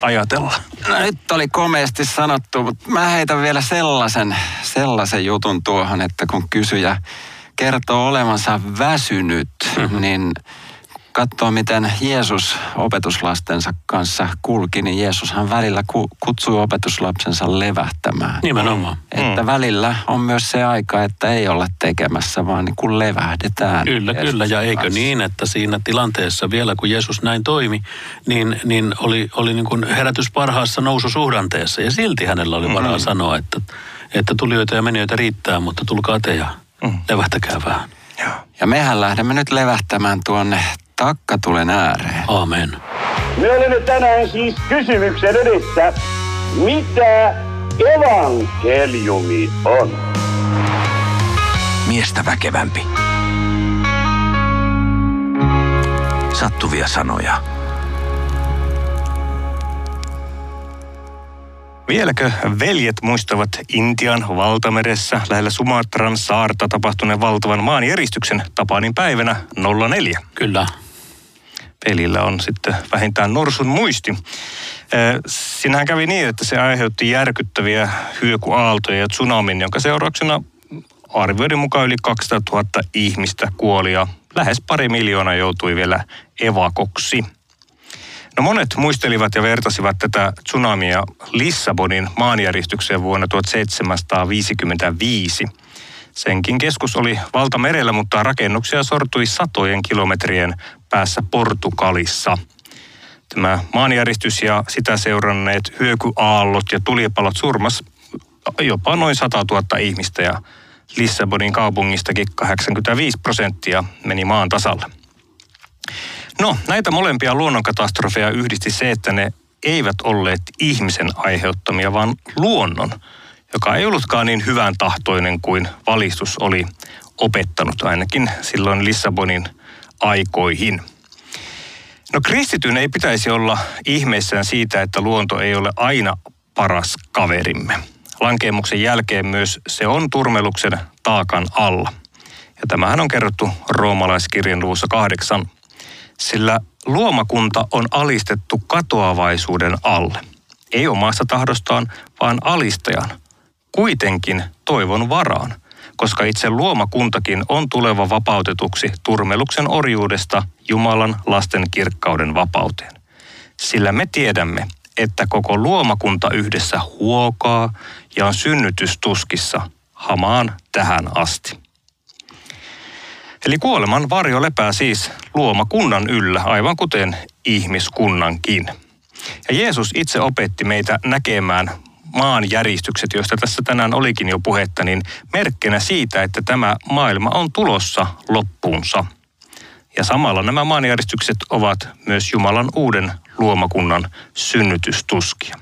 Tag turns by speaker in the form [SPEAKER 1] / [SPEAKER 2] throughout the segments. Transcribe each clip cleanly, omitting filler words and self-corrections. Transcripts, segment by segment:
[SPEAKER 1] ajatella?
[SPEAKER 2] No nyt oli komeasti sanottu, mutta mä heitän vielä sellaisen jutun tuohon, että kun kysyjä kertoo olevansa väsynyt, niin katsoo, miten Jeesus opetuslastensa kanssa kulki, niin Jeesushan välillä kutsui opetuslapsensa levähtämään.
[SPEAKER 1] Nimenomaan.
[SPEAKER 2] Että välillä on myös se aika, että ei olla tekemässä, vaan niin kuin levähdetään.
[SPEAKER 1] Kyllä. Ja eikö niin, että siinä tilanteessa vielä, kun Jeesus näin toimi, niin oli niin kuin herätys parhaassa noususuhdanteessa. Ja silti hänellä oli varaa sanoa, että tulijoita ja menijöitä riittää, mutta tulkaa te ja levähtäkää vähän.
[SPEAKER 2] Ja mehän lähdemme nyt levähtämään tuonne takkatulen ääreen.
[SPEAKER 1] Aamen.
[SPEAKER 3] Me olemme tänään siis kysymyksen edessä, mitä evankeliumi on?
[SPEAKER 4] Miestä väkevämpi. Sattuvia sanoja.
[SPEAKER 5] Vieläkö veljet muistavat Intian valtameressä lähellä Sumatran saarta tapahtuneen valtavan maanjäristyksen Tapanin päivänä 04?
[SPEAKER 1] Kyllä.
[SPEAKER 5] Pelillä on sitten vähintään norsun muisti. Siinähän kävi niin, että se aiheutti järkyttäviä hyökyaaltoja ja tsunamin, jonka seurauksena arvioiden mukaan yli 200 000 ihmistä kuoli ja lähes 2 miljoonaa joutui vielä evakoksi. No monet muistelivat ja vertasivat tätä tsunamia Lissabonin maanjäristykseen vuonna 1755. Senkin keskus oli valtamerellä, mutta rakennuksia sortui satojen kilometrien päässä Portugalissa. Tämä maanjäristys ja sitä seuranneet hyökyaallot ja tulipalot surmas jopa noin 100 000 ihmistä ja Lissabonin kaupungistakin 85% meni maan tasalle. No, näitä molempia luonnonkatastrofeja yhdisti se, että ne eivät olleet ihmisen aiheuttamia, vaan luonnon, joka ei ollutkaan niin hyvän tahtoinen kuin valistus oli opettanut ainakin silloin Lissabonin aikoihin. No kristityn ei pitäisi olla ihmeissään siitä, että luonto ei ole aina paras kaverimme. Lankeemuksen jälkeen myös se on turmeluksen taakan alla. Ja tämähän on kerrottu roomalaiskirjan luvussa 8. Sillä luomakunta on alistettu katoavaisuuden alle. Ei omasta tahdostaan, vaan alistajan. Kuitenkin toivon varaan, koska itse luomakuntakin on tuleva vapautetuksi turmeluksen orjuudesta Jumalan lasten kirkkauden vapauteen. Sillä me tiedämme, että koko luomakunta yhdessä huokaa ja on synnytystuskissa hamaan tähän asti. Eli kuoleman varjo lepää siis luomakunnan yllä, aivan kuten ihmiskunnankin. Ja Jeesus itse opetti meitä näkemään maanjäristykset, joista tässä tänään olikin jo puhetta, niin merkkinä siitä, että tämä maailma on tulossa loppuunsa. Ja samalla nämä maanjäristykset ovat myös Jumalan uuden luomakunnan synnytystuskia.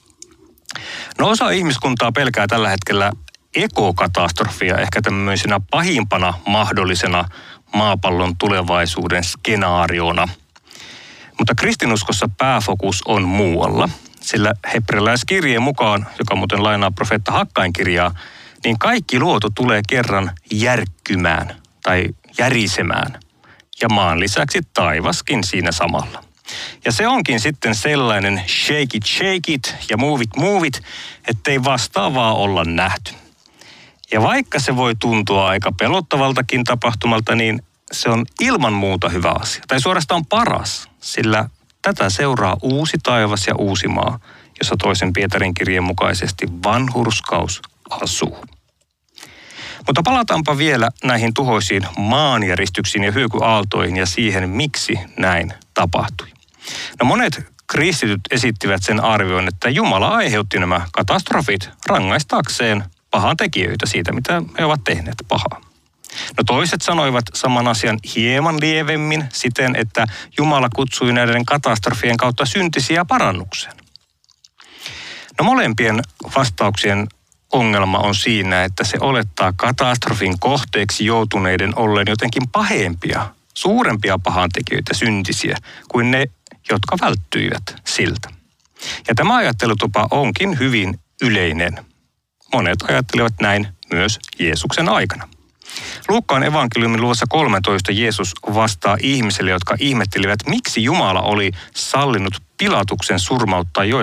[SPEAKER 5] No osa ihmiskuntaa pelkää tällä hetkellä ekokatastrofia ehkä tämmöisenä pahimpana mahdollisena maapallon tulevaisuuden skenaariona. Mutta kristinuskossa pääfokus on muualla, sillä hebrealaiskirjeen mukaan, joka muuten lainaa profeetta Hakkain kirjaa, niin kaikki luotu tulee kerran järkkymään tai järisemään. Ja maan lisäksi taivaskin siinä samalla. Ja se onkin sitten sellainen shake it ja move it, ettei vastaavaa olla nähty. Ja vaikka se voi tuntua aika pelottavaltakin tapahtumalta, niin se on ilman muuta hyvä asia. Tai suorastaan paras, sillä tätä seuraa uusi taivas ja uusi maa, jossa toisen Pietarin kirjeen mukaisesti vanhurskaus asuu. Mutta palataanpa vielä näihin tuhoisiin maanjäristyksiin ja hyökyaaltoihin ja siihen, miksi näin tapahtui. No monet kristityt esittivät sen arvion, että Jumala aiheutti nämä katastrofit rangaistakseen pahan tekijöitä siitä, mitä he ovat tehneet pahaa. No toiset sanoivat saman asian hieman lievemmin siten, että Jumala kutsui näiden katastrofien kautta syntisiä parannukseen. No molempien vastauksien ongelma on siinä, että se olettaa katastrofin kohteeksi joutuneiden olleen jotenkin pahempia, suurempia pahantekijöitä, syntisiä, kuin ne, jotka välttyivät siltä. Ja tämä ajattelutupa onkin hyvin yleinen. Monet ajattelivat näin myös Jeesuksen aikana. Luukkaan evankeliumin luvussa 13 Jeesus vastaa ihmisille, jotka ihmettelivät, miksi Jumala oli sallinut Pilatuksen surmauttaa